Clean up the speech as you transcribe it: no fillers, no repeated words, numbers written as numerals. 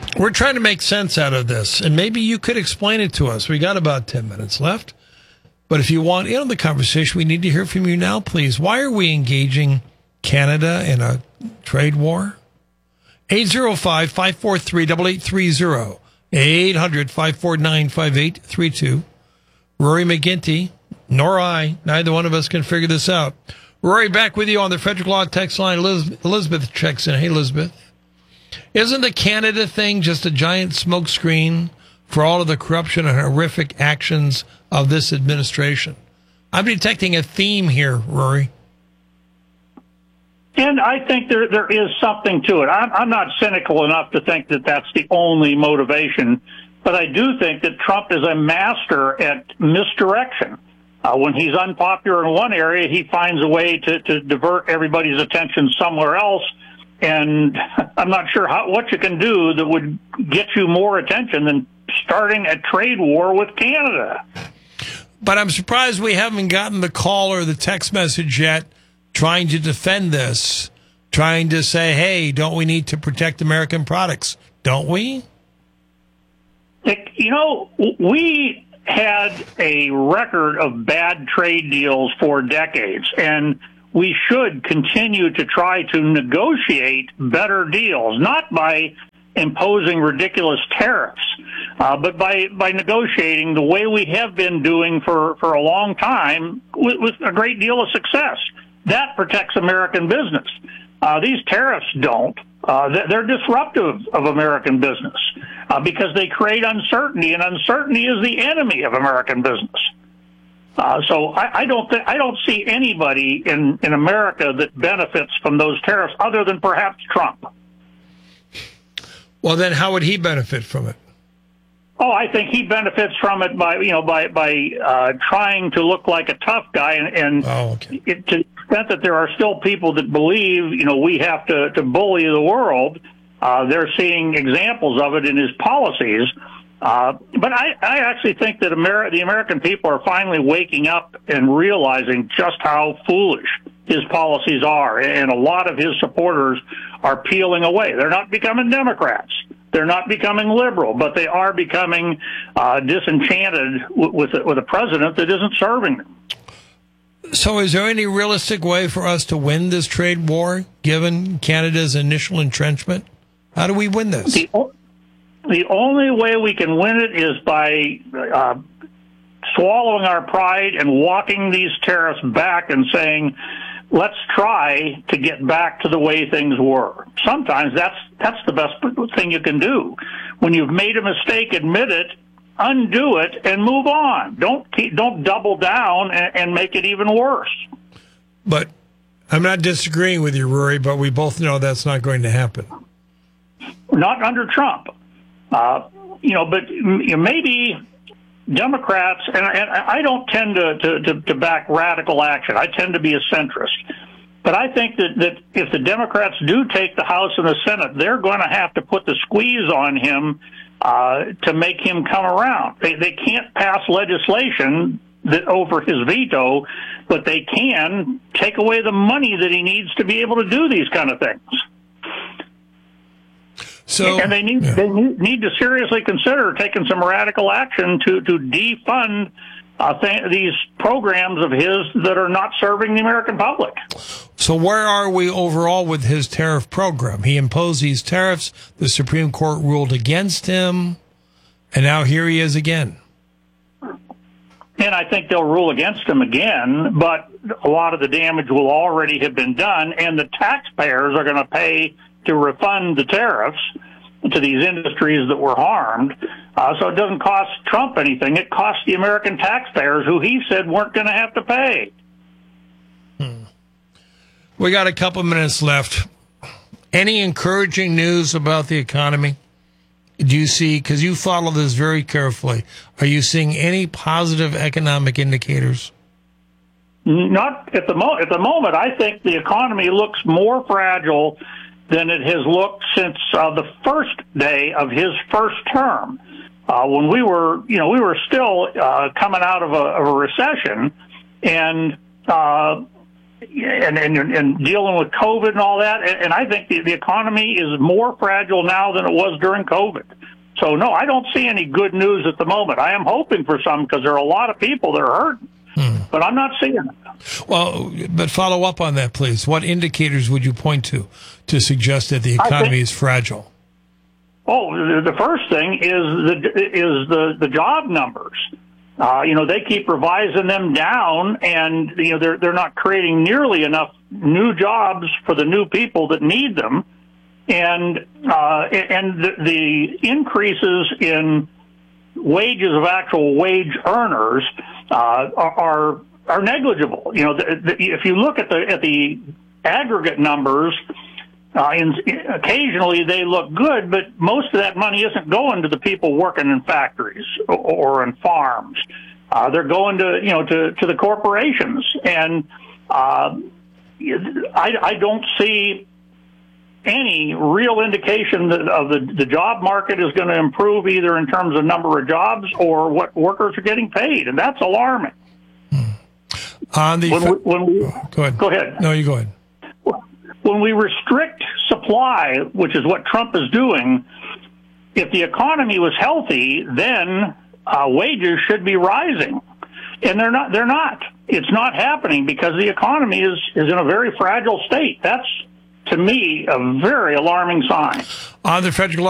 We're trying to make sense out of this, and maybe you could explain it to us. We got about 10 minutes left. But if you want in on the conversation, we need to hear from you now, please. Why are we engaging Canada in a trade war? 805-543-8830. 800-549-5832. Rory McGinty, nor I, neither one of us can figure this out. Rory, back with you on the Frederick Law text line. Elizabeth checks in. Hey, Elizabeth. Isn't the Canada thing just a giant smokescreen for all of the corruption and horrific actions of this administration? I'm detecting a theme here, Rory. And I think there is something to it. I'm not cynical enough to think that that's the only motivation, but I do think that Trump is a master at misdirection. When he's unpopular in one area, he finds a way to divert everybody's attention somewhere else. And I'm not sure what you can do that would get you more attention than starting a trade war with Canada. But I'm surprised we haven't gotten the call or the text message yet trying to defend this, trying to say, hey, don't we need to protect American products? Don't we? You know, we had a record of bad trade deals for decades, and we should continue to try to negotiate better deals, not by imposing ridiculous tariffs, but by negotiating the way we have been doing for a long time with a great deal of success. That protects American business. These tariffs don't. They're disruptive of American business because they create uncertainty, and uncertainty is the enemy of American business. So I don't see anybody in America that benefits from those tariffs other than perhaps Trump. Well, then how would he benefit from it? Oh, I think he benefits from it by trying to look like a tough guy, and to the extent that there are still people that believe we have to bully the world. They're seeing examples of it in his policies. But I actually think that the American people are finally waking up and realizing just how foolish his policies are, and a lot of his supporters are peeling away. They're not becoming Democrats. They're not becoming liberal, but they are becoming disenchanted with a president that isn't serving them. So is there any realistic way for us to win this trade war, given Canada's initial entrenchment? How do we win this? The only way we can win it is by swallowing our pride and walking these tariffs back and saying, let's try to get back to the way things were. Sometimes that's the best thing you can do. When you've made a mistake, admit it, undo it, and move on. Don't double down and make it even worse. But I'm not disagreeing with you, Rory, but we both know that's not going to happen. Not under Trump. But maybe Democrats, and I don't tend to back radical action. I tend to be a centrist. But I think that if the Democrats do take the House and the Senate, they're going to have to put the squeeze on him to make him come around. They can't pass legislation over his veto, but they can take away the money that he needs to be able to do these kind of things. And they need to seriously consider taking some radical action to defund these programs of his that are not serving the American public. So where are we overall with his tariff program? He imposed these tariffs. The Supreme Court ruled against him, and now here he is again. And I think they'll rule against him again, but a lot of the damage will already have been done, and the taxpayers are going to pay to refund the tariffs to these industries that were harmed. So it doesn't cost Trump anything. It costs the American taxpayers, who he said weren't going to have to pay. We got a couple minutes left. Any encouraging news about the economy? Do you see, because you follow this very carefully, are you seeing any positive economic indicators? Not at the moment. At the moment, I think the economy looks more fragile than it has looked since the first day of his first term, when we were still coming out of a recession, and and dealing with COVID and all that. And I think the economy is more fragile now than it was during COVID. So, no, I don't see any good news at the moment. I am hoping for some because there are a lot of people that are hurting, but I'm not seeing it. Well, but follow up on that, please. What indicators would you point to suggest that the economy is fragile? Oh, the first thing is the job numbers. They keep revising them down, and they're not creating nearly enough new jobs for the new people that need them, and the increases in wages of actual wage earners are negligible. If you look at the aggregate numbers. Occasionally they look good, but most of that money isn't going to the people working in factories or in farms. They're going to the corporations, and I don't see any real indication of the job market is going to improve either in terms of number of jobs or what workers are getting paid, and that's alarming. Go ahead. No, you go ahead. When we restrict supply, which is what Trump is doing, if the economy was healthy, then wages should be rising. And they're not. They're not. It's not happening because the economy is in a very fragile state. That's, to me, a very alarming sign. On the Frederick